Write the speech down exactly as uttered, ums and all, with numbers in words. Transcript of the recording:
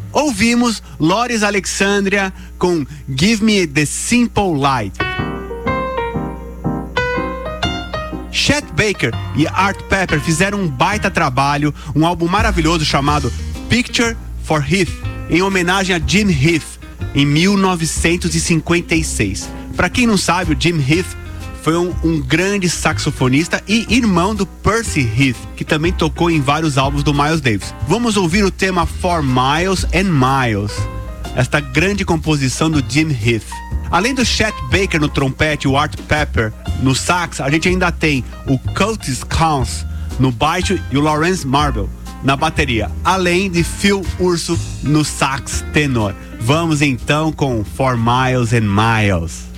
Ouvimos Loris Alexandria com Give Me the Simple Light. Chet Baker e Art Pepper fizeram um baita trabalho, um álbum maravilhoso chamado Picture for Heath, em homenagem a Jim Heath, em mil novecentos e cinquenta e seis. Para quem não sabe, o Jim Heath foi um, um grande saxofonista e irmão do Percy Heath, que também tocou em vários álbuns do Miles Davis. Vamos ouvir o tema For Miles and Miles, esta grande composição do Jim Heath. Além do Chet Baker no trompete e o Art Pepper no sax, a gente ainda tem o Curtis Counts no baixo e o Lawrence Marble na bateria, além de Phil Urso no sax tenor. Vamos então com For Miles and Miles.